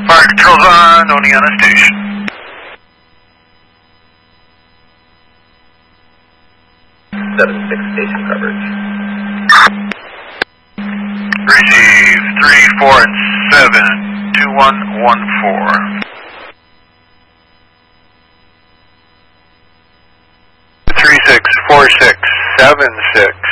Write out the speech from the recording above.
Fire control's on, Oneonta Station. Six station coverage. Receive 3, 4, and 7, 2114. 364676.